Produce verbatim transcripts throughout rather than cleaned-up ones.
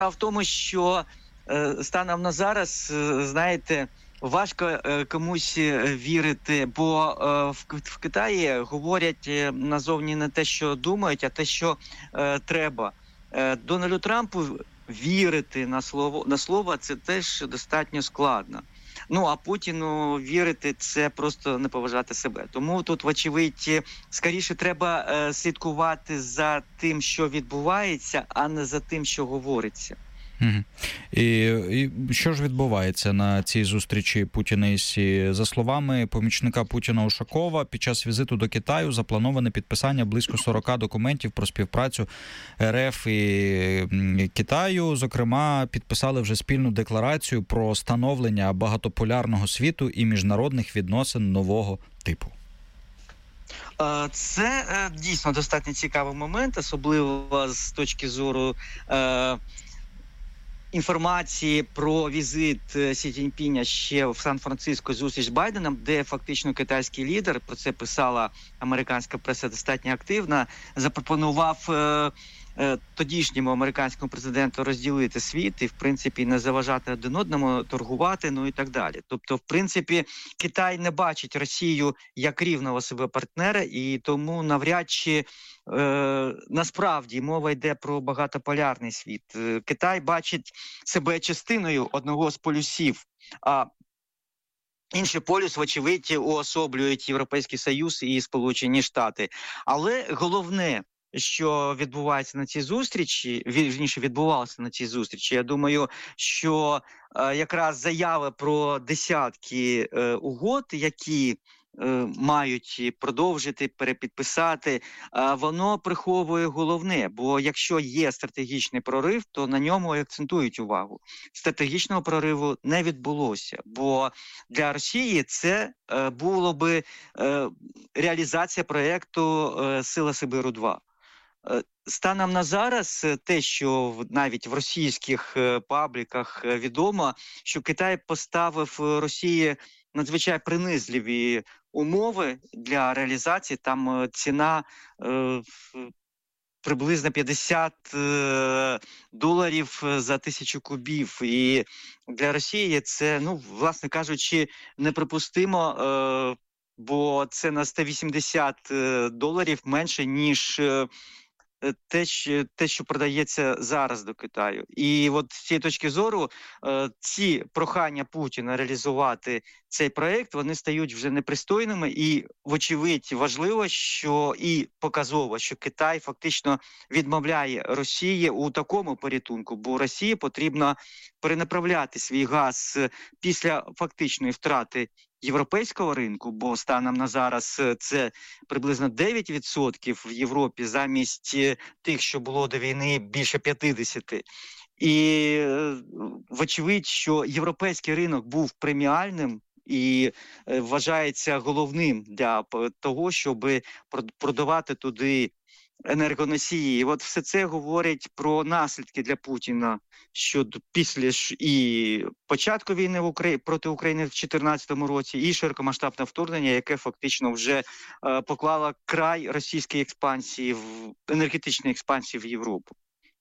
в тому, що е, станом на зараз, е, знаєте, важко е, комусь вірити, бо е, в, в Китаї говорять е, назовні не те, що думають, а те, що е, треба. Е, Дональду Трампу вірити на слово, на слово це теж достатньо складно. Ну, а Путіну вірити – це просто не поважати себе. Тому тут, вочевидь, скоріше треба е, слідкувати за тим, що відбувається, а не за тим, що говориться. Угу. І, і що ж відбувається на цій зустрічі Путіна і Сі? За словами помічника Путіна Ушакова, під час візиту до Китаю заплановане підписання близько сорока документів про співпрацю РФ і Китаю. Зокрема, підписали вже спільну декларацію про становлення багатополярного світу і міжнародних відносин нового типу. Це дійсно достатньо цікавий момент, особливо з точки зору е, інформації про візит Сі Цзіньпіня ще в Сан-Франциско, зустріч з Байденом, де фактично китайський лідер, про це писала американська преса достатньо активно, запропонував е, е, тодішньому американському президенту розділити світ і, в принципі, не заважати один одному, торгувати, ну і так далі. Тобто, в принципі, Китай не бачить Росію як рівного себе партнера, і тому навряд чи Е, насправді мова йде про багатополярний світ. Е, Китай бачить себе частиною одного з полюсів, а інший полюс, вочевидь, уособлюють Європейський Союз і Сполучені Штати. Але головне, що відбувається на цій зустрічі, вірніше відбувалося на цій зустрічі, я думаю, що е, якраз заяви про десятки е, угод, які мають продовжити, перепідписати, воно приховує головне, бо якщо є стратегічний прорив, то на ньому акцентують увагу. Стратегічного прориву не відбулося, бо для Росії це було би реалізація проєкту «Сила Сибиру-два». Станом на зараз те, що навіть в російських пабліках відомо, що Китай поставив Росії надзвичай принизливі умови для реалізації. Там ціна е, приблизно п'ятдесят е, доларів за тисячу кубів. І для Росії це, ну, власне кажучи, неприпустимо, е, бо це на сто вісімдесят доларів менше, ніж е, Те, що, те, що продається зараз до Китаю. І от з цієї точки зору е, ці прохання Путіна реалізувати цей проєкт, вони стають вже непристойними і, вочевидь, важливо, що і показово, що Китай фактично відмовляє Росії у такому порятунку, бо Росії потрібно перенаправляти свій газ після фактичної втрати європейського ринку, бо станом на зараз це приблизно дев'ять відсотків в Європі замість тих, що було до війни, більше п'ятдесят. І вочевидь, що європейський ринок був преміальним і вважається головним для того, щоб продавати туди енергоносії. І от все це говорить про наслідки для Путіна, що після ж і початку війни в Украї... проти України в дві тисячі чотирнадцятому році, і широкомасштабне вторгнення, яке фактично вже е, поклало край російській експансії, в енергетичній експансії в Європу.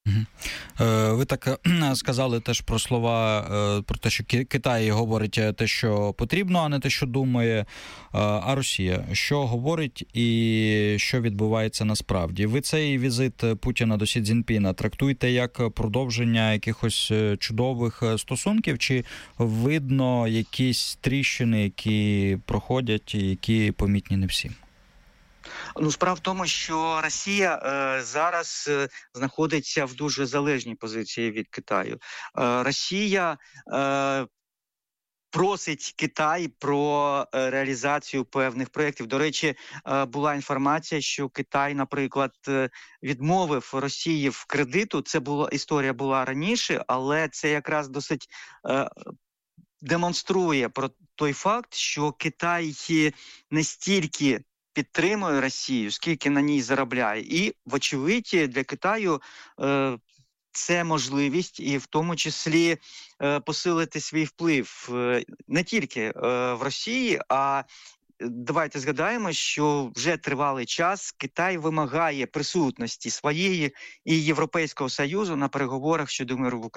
Ви так сказали теж про слова, про те, що Китай говорить те, що потрібно, а не те, що думає. А Росія що говорить і що відбувається насправді? Ви цей візит Путіна до Сі Цзіньпіна трактуєте як продовження якихось чудових стосунків, чи видно якісь тріщини, які проходять і які помітні не всім? Ну, справа в тому, що Росія е, зараз е, знаходиться в дуже залежній позиції від Китаю. Е, Росія е, просить Китай про е, реалізацію певних проєктів. До речі, е, була інформація, що Китай, наприклад, е, відмовив Росії в кредиту. Це була історія була раніше, але це якраз досить е, демонструє про той факт, що Китай не стільки підтримує Росію, скільки на ній заробляє. І, вочевидь, для Китаю е, це можливість і в тому числі е, посилити свій вплив е, не тільки е, в Росії, а давайте згадаємо, що вже тривалий час Китай вимагає присутності своєї і Європейського Союзу на переговорах щодо миру в Україні.